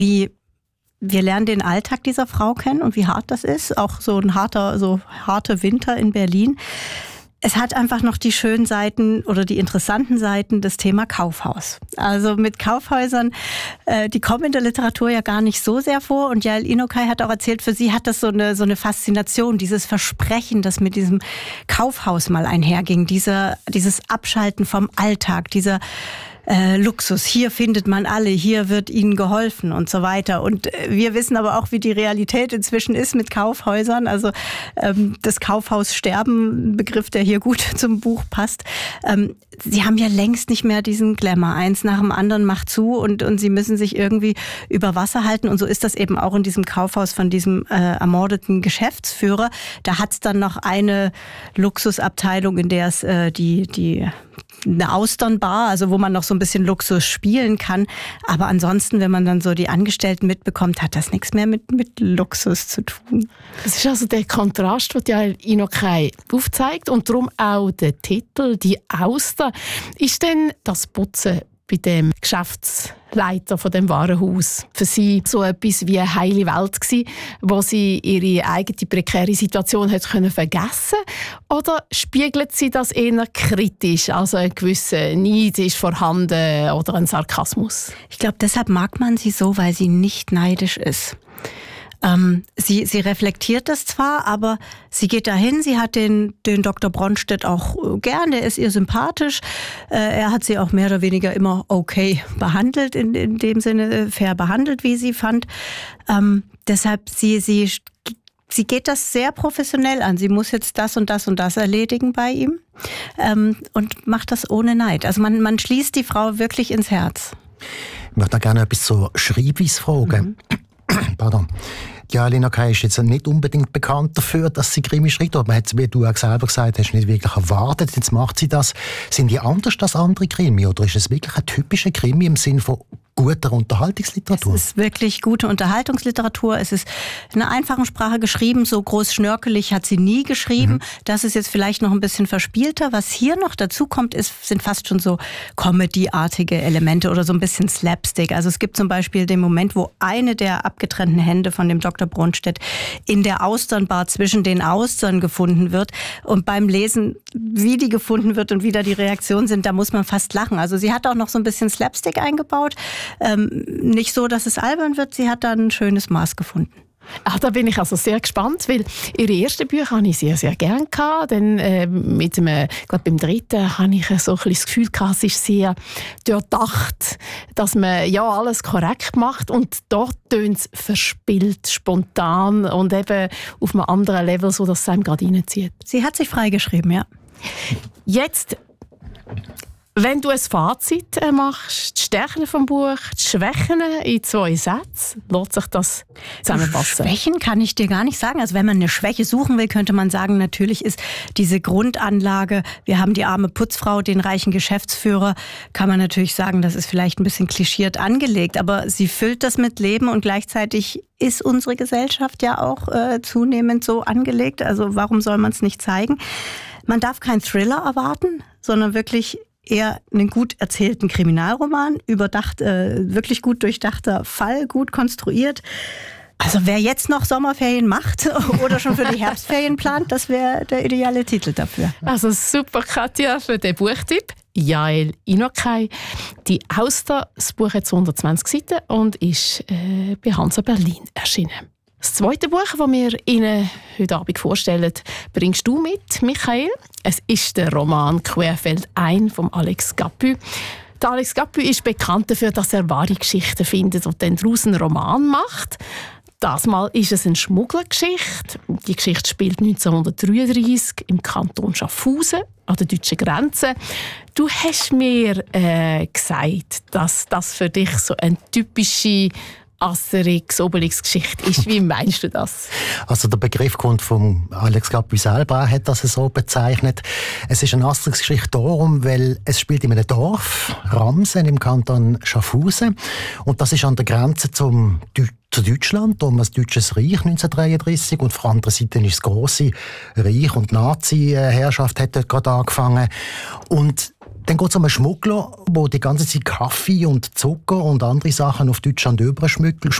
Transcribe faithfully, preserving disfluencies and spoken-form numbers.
Wie wir lernen den Alltag dieser Frau kennen und wie hart das ist. Auch so ein harter, so harter Winter in Berlin. Es hat einfach noch die schönen Seiten oder die interessanten Seiten des Thema Kaufhaus. Also mit Kaufhäusern, äh, die kommen in der Literatur ja gar nicht so sehr vor. Und Yael Inokai hat auch erzählt, für sie hat das so eine, so eine Faszination, dieses Versprechen, das mit diesem Kaufhaus mal einherging. Dieser, dieses Abschalten vom Alltag, dieser Äh, Luxus, hier findet man alle, hier wird ihnen geholfen und so weiter. Und äh, wir wissen aber auch, wie die Realität inzwischen ist mit Kaufhäusern. Also ähm, das Kaufhaussterben, ein Begriff, der hier gut zum Buch passt. Ähm, sie haben ja längst nicht mehr diesen Glamour. Eins nach dem anderen macht zu und, und sie müssen sich irgendwie über Wasser halten. Und so ist das eben auch in diesem Kaufhaus von diesem äh, ermordeten Geschäftsführer. Da hat es dann noch eine Luxusabteilung, in der es äh, die, die eine Austernbar, also wo man noch so ein bisschen Luxus spielen kann. Aber ansonsten, wenn man dann so die Angestellten mitbekommt, hat das nichts mehr mit, mit Luxus zu tun. Das ist also der Kontrast, den Yael Inokai aufzeigt und darum auch der Titel «Die Auster». Ist denn das Putzen bei dem Geschäftsleiter von dem Warenhaus für sie so etwas wie eine heile Welt gsi, wo sie ihre eigene prekäre Situation hat können vergessen? Oder spiegelt sie das eher kritisch, also ein gewisser Neid ist vorhanden oder ein Sarkasmus? Ich glaube, deshalb mag man sie so, weil sie nicht neidisch ist. Ähm, sie, sie reflektiert das zwar, aber sie geht dahin, sie hat den, den Doktor Bronstedt auch gern, der ist ihr sympathisch. Äh, er hat sie auch mehr oder weniger immer okay behandelt, in, in dem Sinne fair behandelt, wie sie fand. Ähm, deshalb, sie, sie, sie geht das sehr professionell an. Sie muss jetzt das und das und das erledigen bei ihm ähm, und macht das ohne Neid. Also man, man schließt die Frau wirklich ins Herz. Ich möchte noch gerne etwas zur Schreibweise fragen. Mhm. Pardon. Yael Inokai ist jetzt nicht unbedingt bekannt dafür, dass sie Krimi schreibt, aber man hat, wie du auch selber gesagt hast, nicht wirklich erwartet. Jetzt macht sie das. Sind die anders als andere Krimi oder ist es wirklich ein typischer Krimi im Sinne von guter Unterhaltungsliteratur? Es ist wirklich gute Unterhaltungsliteratur. Es ist in einer einfachen Sprache geschrieben. So groß schnörkelig hat sie nie geschrieben. Mhm. Das ist jetzt vielleicht noch ein bisschen verspielter. Was hier noch dazu kommt, ist, sind fast schon so Comedy-artige Elemente oder so ein bisschen Slapstick. Also es gibt zum Beispiel den Moment, wo eine der abgetrennten Hände von dem Doktor Bronstedt in der Austernbar zwischen den Austern gefunden wird. Und beim Lesen, wie die gefunden wird und wie da die Reaktionen sind, da muss man fast lachen. Also sie hat auch noch so ein bisschen Slapstick eingebaut. Ähm, nicht so, dass es albern wird, sie hat da ein schönes Maß gefunden. Ach, da bin ich also sehr gespannt, weil ihre ersten Bücher habe ich sehr, sehr gerne gehabt. Dann, äh, mit dem, äh, glaub, beim dritten habe ich so ein bisschen das Gefühl gehabt, es ist sehr durchdacht, dass man ja alles korrekt macht und dort tönt es verspielt, spontan und eben auf einem anderen Level, so dass es einem gerade reinzieht. Sie hat sich freigeschrieben, ja. Jetzt, wenn du ein Fazit machst, die Stärken vom Buch, die Schwächen in zwei Sätzen, lässt sich das zusammenfassen? Schwächen kann ich dir gar nicht sagen. Also wenn man eine Schwäche suchen will, könnte man sagen, natürlich ist diese Grundanlage, wir haben die arme Putzfrau, den reichen Geschäftsführer, kann man natürlich sagen, das ist vielleicht ein bisschen klischiert angelegt, aber sie füllt das mit Leben und gleichzeitig ist unsere Gesellschaft ja auch äh, zunehmend so angelegt. Also warum soll man es nicht zeigen? Man darf keinen Thriller erwarten, sondern wirklich eher einen gut erzählten Kriminalroman, überdacht, äh, wirklich gut durchdachter Fall, gut konstruiert. Also wer jetzt noch Sommerferien macht oder schon für die Herbstferien plant, das wäre der ideale Titel dafür. Also super, Katja, für den Buchtipp. Yael Inokai. Die Auster, das Buch hat hundertzwanzig Seiten und ist äh, bei Hansa Berlin erschienen. Das zweite Buch, das wir Ihnen heute Abend vorstellen, bringst du mit, Michael. Es ist der Roman «Querfeld ein» von Alex Gappy. Der Alex Gappy ist bekannt dafür, dass er wahre Geschichten findet und dann daraus einen Roman macht. Das Mal ist es eine Schmugglergeschichte. Die Geschichte spielt neunzehnhundertdreiunddreissig im Kanton Schaffhausen an der deutschen Grenze. Du hast mir äh, gesagt, dass das für dich so eine typische Asterix-Obelix-Geschichte ist. Wie meinst du das? Also der Begriff kommt von Alex Gappy selber, er hat das so bezeichnet. Es ist eine Asterix-Geschichte darum, weil es spielt in einem Dorf, Ramsen im Kanton Schaffhausen, und das ist an der Grenze zum zu Deutschland, um das Deutsche Reich neunzehnhundertdreiunddreissig, und auf der anderen Seite ist das grosse Reich und die Nazi-Herrschaft hat dort gerade angefangen. Und dann geht es um einen Schmuggler, der die ganze Zeit Kaffee und Zucker und andere Sachen auf Deutschland überschmuggelt.